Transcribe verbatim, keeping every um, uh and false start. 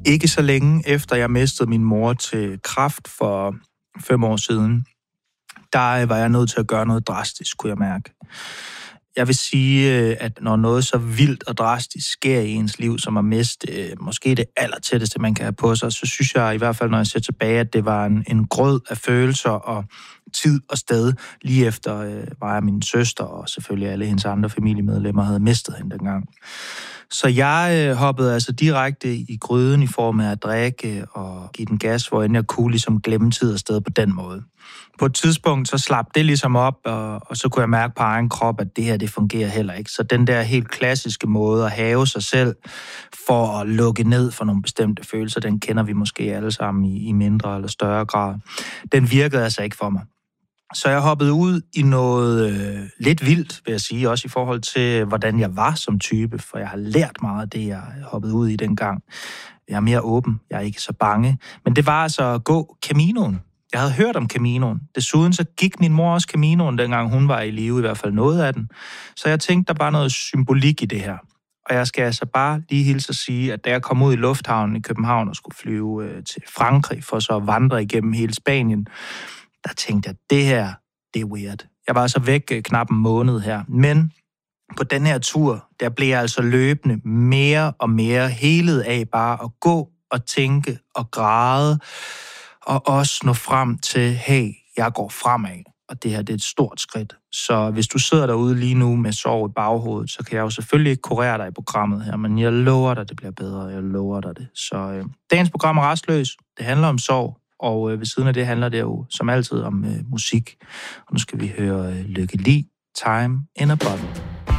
ikke så længe efter jeg mistede min mor til kræft for fem år siden, der var jeg nødt til at gøre noget drastisk, kunne jeg mærke. Jeg vil sige, at når noget så vildt og drastisk sker i ens liv, som at miste måske det allertætteste, man kan have på sig, så synes jeg i hvert fald, når jeg ser tilbage, at det var en, en grød af følelser og tid og sted. Lige efter øh, var jeg min søster og selvfølgelig alle hendes andre familiemedlemmer havde mistet hende dengang. Så jeg øh, hoppede altså direkte i gryden i form af at drikke og give den gas, hvor jeg kunne ligesom glemme tid og sted på den måde. På et tidspunkt så slap det ligesom op, og, og så kunne jeg mærke på egen krop, at det her det fungerer heller ikke. Så den der helt klassiske måde at have sig selv for at lukke ned for nogle bestemte følelser, den kender vi måske alle sammen i, i mindre eller større grad. Den virkede altså ikke for mig. Så jeg hoppede ud i noget øh, lidt vildt, vil jeg sige, også i forhold til, hvordan jeg var som type, for jeg har lært meget af det, jeg hoppede ud i dengang. Jeg er mere åben, jeg er ikke så bange. Men det var altså at gå Caminoen. Jeg havde hørt om Caminoen. Desuden så gik min mor også Caminoen, dengang hun var i live, i hvert fald noget af den. Så jeg tænkte, der bare noget symbolik i det her. Og jeg skal altså bare lige hilse at sige, at da jeg kom ud i lufthavnen i København og skulle flyve øh, til Frankrig, for så at vandre igennem hele Spanien, der tænkte jeg, at det her, det er weird. Jeg var altså væk øh, knap en måned her. Men på den her tur, der blev jeg altså løbende mere og mere helet af bare at gå og tænke og græde, og også nå frem til, hey, jeg går fremad, og det her det er et stort skridt. Så hvis du sidder derude lige nu med sorg i baghovedet, så kan jeg jo selvfølgelig ikke kurere dig i programmet her, men jeg lover dig, det bliver bedre, jeg lover dig det. Så øh, dagens program er Rastløs. Det handler om sorg, og øh, ved siden af det handler det jo som altid om øh, musik. Og nu skal vi høre øh, Lykke Li, Time in a Bottle.